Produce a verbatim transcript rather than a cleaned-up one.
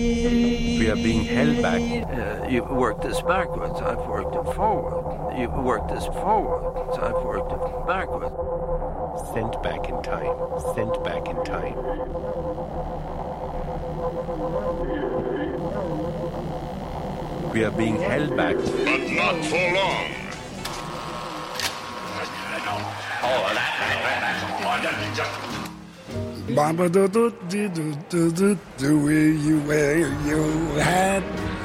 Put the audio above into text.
We are being held back. Uh, you work this backwards, I've worked it forward. You work this forward, so I've worked it backwards. Sent back in time. Sent back in time. We are being held back. But not for long. Oh, that, that, that's just... Baba do do do do do do the way you wear your hat.